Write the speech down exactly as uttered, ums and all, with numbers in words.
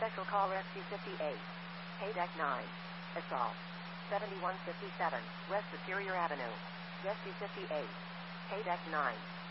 Special call Rescue fifty-eight. Paydeck nine. Assault. seventy-one fifty-seven, West Superior Avenue. Rescue fifty-eight. Paydeck nine.